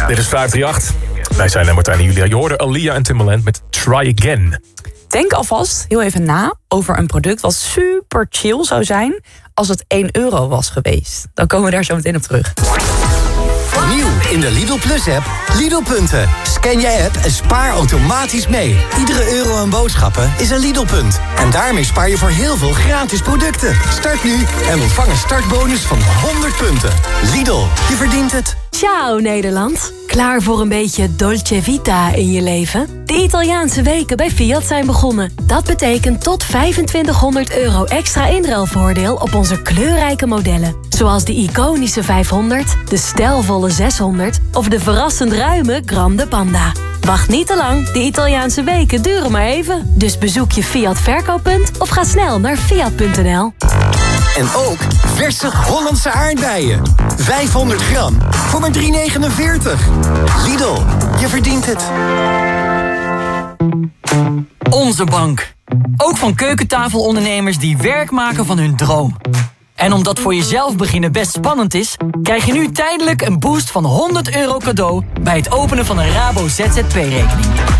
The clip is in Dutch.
Dit is 538. Wij zijn Martijn en Julia. Je hoorde Aaliyah en Timbaland met Try Again. Denk alvast heel even na over een product wat super chill zou zijn als het €1 was geweest. Dan komen we daar zo meteen op terug. Nieuw in de Lidl Plus-app. Lidl-punten. Scan je app en spaar automatisch mee. Iedere euro aan boodschappen is een Lidl-punt. En daarmee spaar je voor heel veel gratis producten. Start nu en ontvang een startbonus van 100 punten. Lidl, je verdient het. Ciao Nederland. Klaar voor een beetje Dolce Vita in je leven? De Italiaanse weken bij Fiat zijn begonnen. Dat betekent tot €2500 extra inruilvoordeel op onze kleurrijke modellen. Zoals de iconische 500, de stijlvolle 600 of de verrassend ruime Grande Panda. Wacht niet te lang, de Italiaanse weken duren maar even. Dus bezoek je Fiat verkooppunt of ga snel naar fiat.nl. En ook verse Hollandse aardbeien. 500 gram voor maar €3,49. Lidl, je verdient het. Onze bank. Ook van keukentafelondernemers die werk maken van hun droom. En omdat voor jezelf beginnen best spannend is, krijg je nu tijdelijk een boost van €100 cadeau bij het openen van een Rabo ZZP-rekening.